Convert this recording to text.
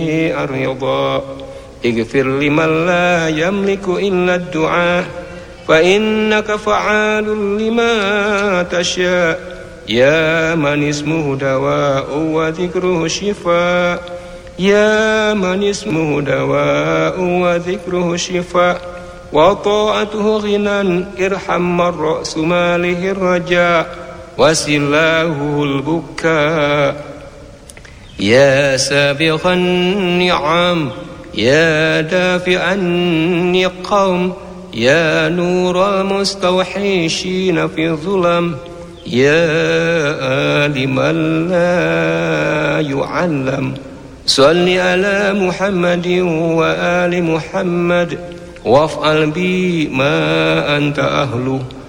الرضا اغفر لمن لا يملك إلا الدعاء فإنك فعال لما تشاء يا من اسمه دواء وذكره شفاء يا من اسمه دواء وذكره شفاء وطاعته غنى ارحم من رأس ماله الرجاء وسلاه البكاء يا سابغ النعم يا دافع النقم يا نور المستوحشين في الظلم يا عالما لا يعلم صل على محمد وآل محمد وافعل بي ما أنت أهله